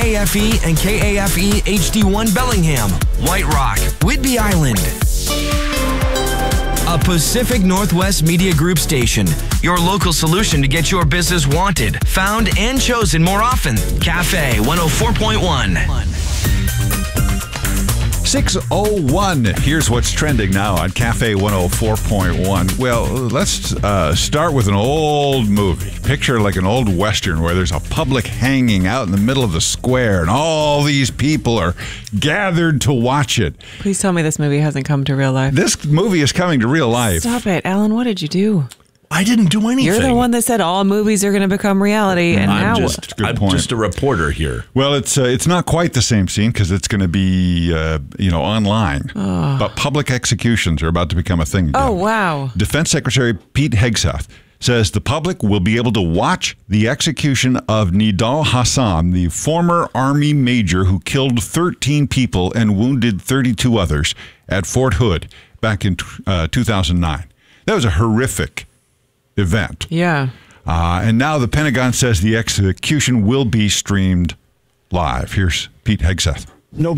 KAFE and KAFE HD1 Bellingham, White Rock, Whidbey Island. A Pacific Northwest Media Group station. Your local solution to get your business wanted, found, and chosen more often. Cafe 104.1. 6:01. Here's what's trending now on Cafe 104.1. Well, let's start with an old movie. Picture like an old Western where there's a public hanging out in the middle of the square and all these people are gathered to watch it. Please tell me this movie hasn't come to real life. This movie is coming to real life. Stop it. Alan, what did you do? I didn't do anything. You're the one that said all movies are going to become reality, and I'm now just a reporter here. Well, it's not quite the same scene because it's going to be online. But public executions are about to become a thing again. Oh, wow. Defense Secretary Pete Hegseth says the public will be able to watch the execution of Nidal Hasan, the former Army major who killed 13 people and wounded 32 others at Fort Hood back in 2009. That was a horrific event. Yeah. And now the Pentagon says the execution will be streamed live. Here's Pete Hegseth.